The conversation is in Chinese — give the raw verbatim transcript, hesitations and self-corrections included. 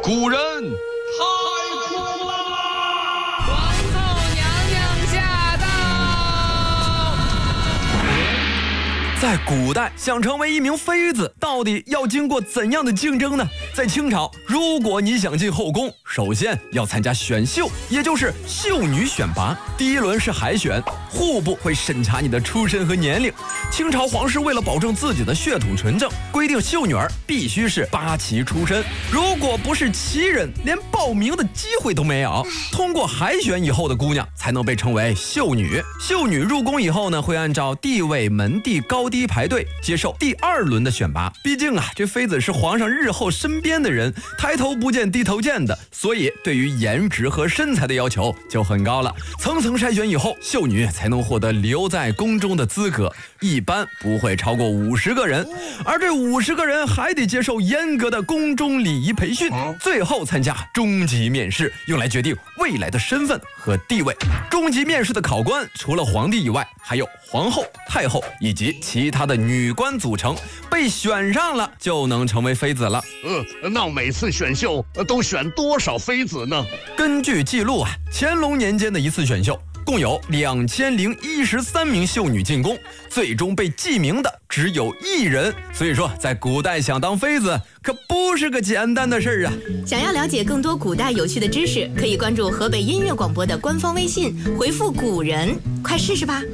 古人太酷了！ 皇后娘娘驾到！ 在古代，想成为一名妃子，到底要经过怎样的竞争呢？在清朝，如果你想进后宫，首先要参加选秀，也就是秀女选拔。第一轮是海选，户部会审查你的出身和年龄。清朝皇室为了保证自己的血统纯正，规定秀女儿必须是八旗出身，如果不是旗人，连报名的机会都没有。通过海选以后的姑娘才能被称为秀女。秀女入宫以后呢，会按照地位、门第、高低排队，接受第二轮的选拔。毕竟啊，这妃子是皇上日后身边的人，抬头不见低头见的，所以对于颜值和身材的要求就很高了。层层筛选以后，秀女才能获得留在宫中的资格，一般不会超过五十个人，而这五十个人还得接受严格的宫中礼仪培训，最后参加终极面试，用来决定未来的身份和地位。终极面试的考官除了皇帝以外，还有皇后、太后以及其他的女官组成，被选上了就能成为妃子了。 嗯，那每次选秀都选多少妃子呢？ 根据记录啊，乾隆年间的一次选秀，共有两千零一十三名秀女进宫，最终被记名的只有一人。所以说，在古代想当妃子可不是个简单的事儿啊！ 想要了解更多古代有趣的知识，可以关注河北音乐广播的官方微信，回复“古人”，快试试吧。